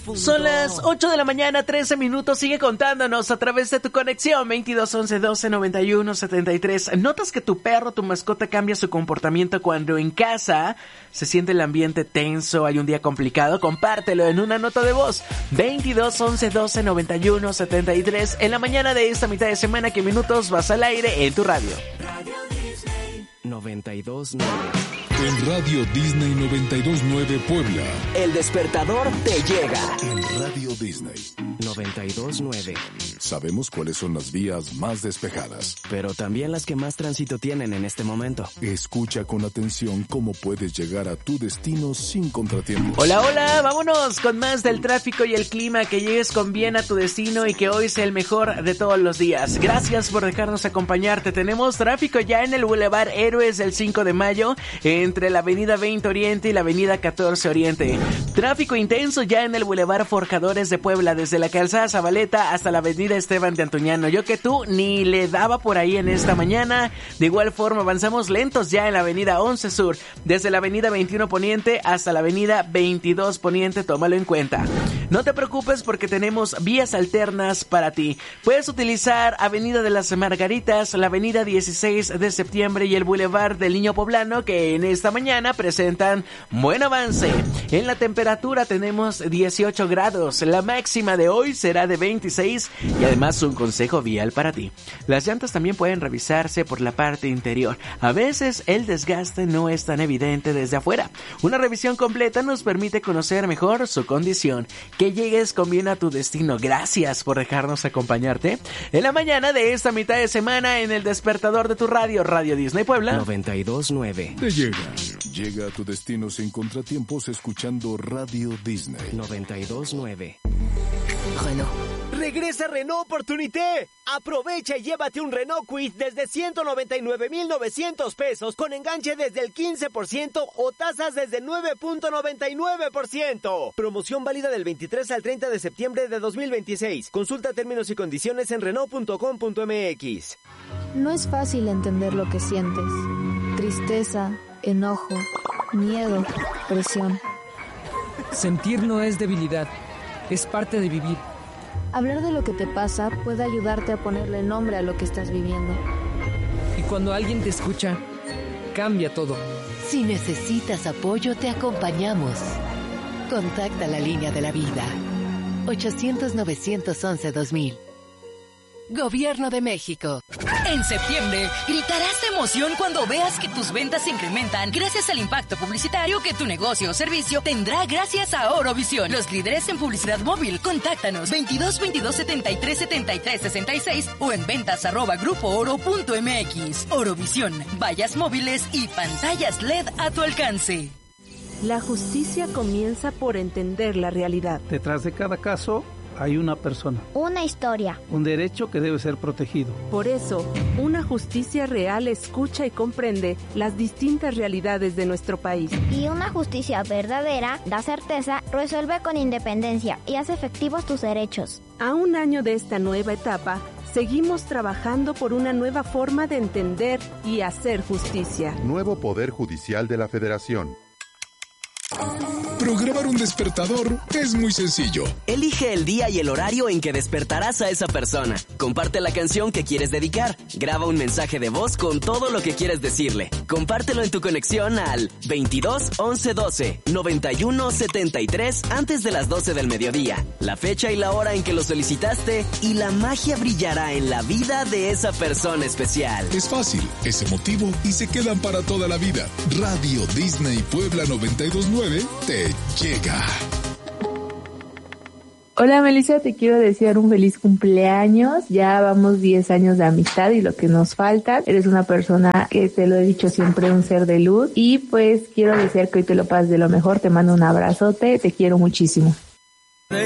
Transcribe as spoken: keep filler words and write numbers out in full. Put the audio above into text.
Son las ocho de la mañana, trece minutos. Sigue contándonos a través de tu conexión veintidós once doce noventa y uno setenta y tres. ¿Notas que tu perro, tu mascota cambia su comportamiento cuando en casa se siente el ambiente tenso, hay un día complicado? Compártelo en una nota de voz. veintidós once doce noventa y uno setenta y tres. En la mañana de esta mitad de semana, ¿qué minutos vas al aire en tu radio? noventa y dos nueve. En Radio Disney noventa y dos nueve Puebla. El despertador te llega. En Radio Disney noventa y dos nueve. Sabemos cuáles son las vías más despejadas, pero también las que más tránsito tienen en este momento. Escucha con atención cómo puedes llegar a tu destino sin contratiempos. Hola, hola, vámonos con más del tráfico y el clima. Que llegues con bien a tu destino y que hoy sea el mejor de todos los días. Gracias por dejarnos acompañarte. Tenemos tráfico ya en el Boulevard Héroes del cinco de mayo, entre la avenida veinte Oriente y la avenida catorce Oriente. Tráfico intenso ya en el Boulevard Forjadores de Puebla, desde la calzada Zabaleta hasta la avenida Esteban de Antuñano. Yo que tú ni le daba por ahí en esta mañana. De igual forma avanzamos lentos ya en la avenida once Sur, desde la avenida veintiuno Poniente hasta la avenida veintidós Poniente. Tómalo en cuenta. No te preocupes porque tenemos vías alternas para ti. Puedes utilizar avenida de las Margaritas, la avenida dieciséis de septiembre y el Boulevard del Niño Poblano, que en esta mañana presentan buen avance. En la temperatura tenemos dieciocho grados, la máxima de hoy será de veintiséis y además un consejo vial para ti. Las llantas también pueden revisarse por la parte interior. A veces el desgaste no es tan evidente desde afuera. Una revisión completa nos permite conocer mejor su condición. Que llegues con bien a tu destino. Gracias por dejarnos acompañarte en la mañana de esta mitad de semana en el despertador de tu radio, Radio Disney Puebla noventa y dos nueve. Te llega. Llega a tu destino sin contratiempos escuchando Radio Disney noventa y dos nueve. Renault. Regresa Renault Opportunité. Aprovecha y llévate un Renault Kwid desde ciento noventa y nueve mil novecientos pesos con enganche desde el quince por ciento o tasas desde nueve punto noventa y nueve por ciento. Promoción válida del veintitrés al treinta de septiembre de dos mil veintiséis. Consulta términos y condiciones en renault punto com punto m x. No es fácil entender lo que sientes. Tristeza, enojo, miedo, presión. Sentir no es debilidad, es parte de vivir. Hablar de lo que te pasa puede ayudarte a ponerle nombre a lo que estás viviendo. Y cuando alguien te escucha, cambia todo. Si necesitas apoyo, te acompañamos. Contacta la línea de la vida. ochocientos novecientos once dos mil. Gobierno de México. En septiembre, gritarás de emoción cuando veas que tus ventas se incrementan gracias al impacto publicitario que tu negocio o servicio tendrá gracias a Orovisión. Los líderes en publicidad móvil. Contáctanos veintidós veintidós setenta y tres setenta y tres sesenta y seis o en ventas arroba grupo oro punto m x. Orovisión, vallas móviles y pantallas L E D a tu alcance. La justicia comienza por entender la realidad. Detrás de cada caso hay una persona. Una historia. Un derecho que debe ser protegido. Por eso, una justicia real escucha y comprende las distintas realidades de nuestro país. Y una justicia verdadera da certeza, resuelve con independencia y hace efectivos tus derechos. A un año de esta nueva etapa, seguimos trabajando por una nueva forma de entender y hacer justicia. Nuevo Poder Judicial de la Federación. Programar un despertador es muy sencillo. Elige el día y el horario en que despertarás a esa persona. Comparte la canción que quieres dedicar. Graba un mensaje de voz con todo lo que quieres decirle. Compártelo en tu conexión al veintidós once doce noventa y uno setenta y tres antes de las doce del mediodía. La fecha y la hora en que lo solicitaste y la magia brillará en la vida de esa persona especial. Es fácil, es emotivo y se quedan para toda la vida. Radio Disney Puebla noventa y dos nueve te llega. Hola Melissa, te quiero desear un feliz cumpleaños. Ya vamos diez años de amistad y lo que nos falta. Eres una persona que, te lo he dicho siempre, un ser de luz. Y pues quiero desear que hoy te lo pases de lo mejor. Te mando un abrazote, te quiero muchísimo.